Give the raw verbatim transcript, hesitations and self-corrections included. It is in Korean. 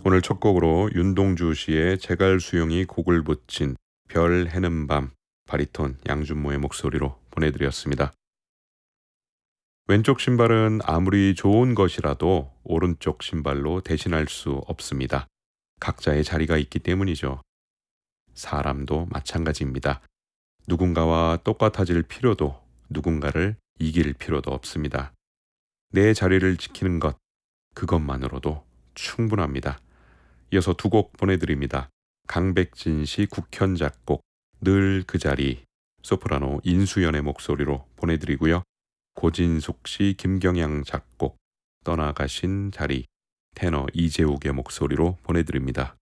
오늘 첫 곡으로 윤동주 씨의 제갈수영이 곡을 붙인 별 해는 밤, 바리톤 양준모의 목소리로 보내드렸습니다. 왼쪽 신발은 아무리 좋은 것이라도 오른쪽 신발로 대신할 수 없습니다. 각자의 자리가 있기 때문이죠. 사람도 마찬가지입니다. 누군가와 똑같아질 필요도, 누군가를 이길 필요도 없습니다. 내 자리를 지키는 것, 그것만으로도 충분합니다. 이어서 두 곡 보내드립니다. 강백진 씨 국현 작곡, 늘 그 자리, 소프라노 인수연의 목소리로 보내드리고요. 고진숙 씨 김경양 작곡, 떠나가신 자리, 테너 이재욱의 목소리로 보내드립니다.